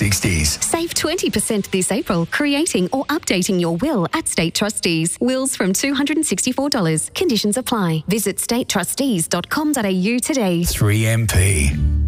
1960s. Save 20% this April, creating or updating your will at State Trustees. Wills from $264. Conditions apply. Visit statetrustees.com.au today. 3MP.